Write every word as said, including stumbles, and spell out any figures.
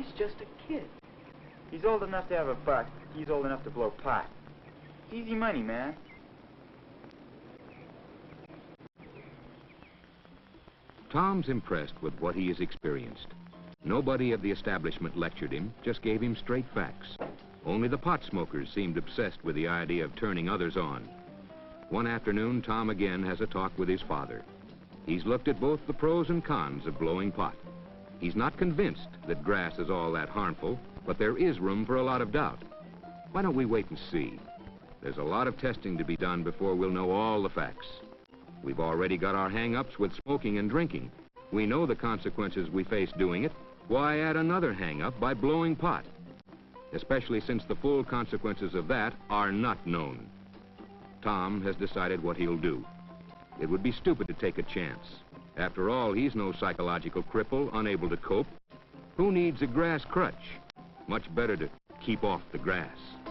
He's just a kid. He's old enough to have a buck. He's old enough to blow pot. It's easy money, man. Tom's impressed with what he has experienced. Nobody of the establishment lectured him, just gave him straight facts. Only the pot smokers seemed obsessed with the idea of turning others on. One afternoon, Tom again has a talk with his father. He's looked at both the pros and cons of blowing pot. He's not convinced that grass is all that harmful, but there is room for a lot of doubt. Why don't we wait and see? There's a lot of testing to be done before we'll know all the facts. We've already got our hang-ups with smoking and drinking. We know the consequences we face doing it. Why add another hang-up by blowing pot? Especially since the full consequences of that are not known. Tom has decided what he'll do. It would be stupid to take a chance. After all, he's no psychological cripple, unable to cope. Who needs a grass crutch? Much better to keep off the grass.